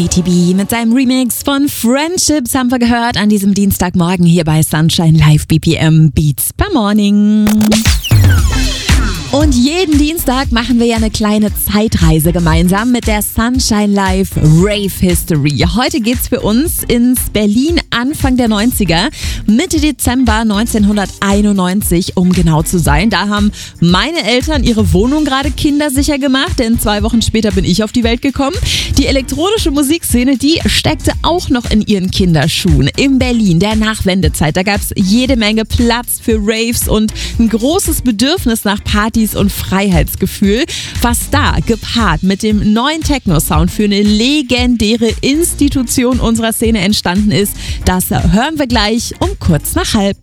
ATB mit seinem Remix von Friendships haben wir gehört an diesem Dienstagmorgen hier bei Sunshine Live BPM Beats per Morning. Und jeden Dienstag machen wir ja eine kleine Zeitreise gemeinsam mit der Sunshine Live Rave History. Heute geht's für uns ins Berlin Anfang der 90er, Mitte Dezember 1991, um genau zu sein. Da haben meine Eltern ihre Wohnung gerade kindersicher gemacht, denn 2 Wochen später bin ich auf die Welt gekommen. Die elektronische Musikszene, die steckte auch noch in ihren Kinderschuhen. In Berlin der Nachwendezeit, da gab's jede Menge Platz für Raves und ein großes Bedürfnis nach Partys und Freiheitsgefühl. Was da gepaart mit dem neuen Techno-Sound für eine legendäre Institution unserer Szene entstanden ist, das hören wir gleich um kurz nach halb.